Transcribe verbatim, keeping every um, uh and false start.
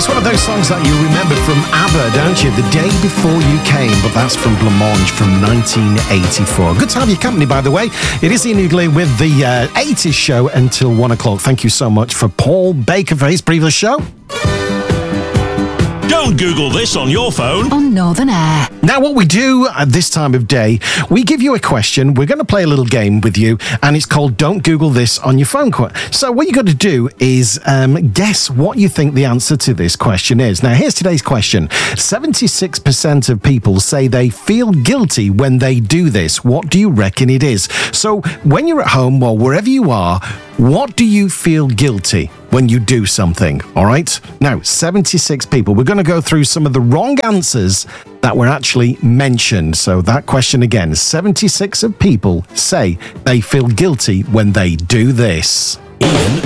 It's one of those songs that you remember from ABBA, don't you? The Day Before You Came, but that's from Blancmange from nineteen eighty-four. Good to have your company, by the way. It is Ian Eagley with the uh, eighties show until one o'clock. Thank you so much for Paul Baker for his previous show. Don't Google this on your phone. On Northern Air. Now, what we do at this time of day, we give you a question. We're going to play a little game with you, and it's called Don't Google This on Your Phone. So what you got to do is um, guess what you think the answer to this question is. Now, here's today's question. seventy-six percent of people say they feel guilty when they do this. What do you reckon it is? So when you're at home or wherever you are, what do you feel guilty when you do something? All right. Now, seventy-six people. We're going to go through some of the wrong answers that were actually mentioned. So that question again, seventy-six of people say they feel guilty when they do this. Ian